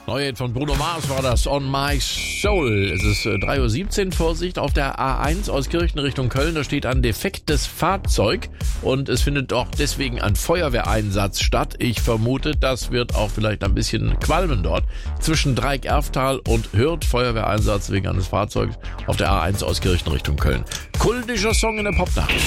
Neue von Bruno Mars war das, On My Soul. Es ist 3:17 Uhr, Vorsicht, auf der A1 aus Kirchen Richtung Köln. Da steht ein defektes Fahrzeug und es findet auch deswegen ein Feuerwehreinsatz statt. Ich vermute, das wird auch vielleicht ein bisschen qualmen dort. Zwischen Dreieck-Erftal und Hürth, Feuerwehreinsatz wegen eines Fahrzeugs auf der A1 aus Kirchen Richtung Köln. Kultischer Song in der Popnacht.